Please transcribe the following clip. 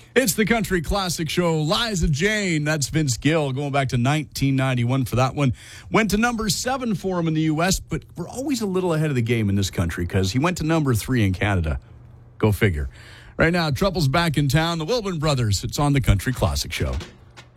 It's the Country Classic Show. Liza Jane, that's Vince Gill, going back to 1991 for that one. Went to number 7 for him in the U.S., but we're always a little ahead of the game in this country because he went to number 3 in Canada. Go figure. Right now, Trouble's back in town. The Wilburn Brothers. It's on the Country Classic Show.